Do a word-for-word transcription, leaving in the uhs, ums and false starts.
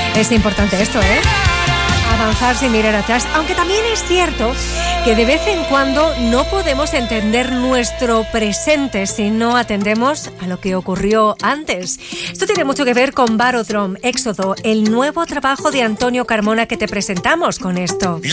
Es importante esto, ¿eh? Avanzar sin mirar atrás, aunque también es cierto que de vez en cuando no podemos entender nuestro presente si no atendemos a lo que ocurrió antes. Esto tiene mucho que ver con Barodrome, Éxodo, el nuevo trabajo de Antonio Carmona que te presentamos con esto.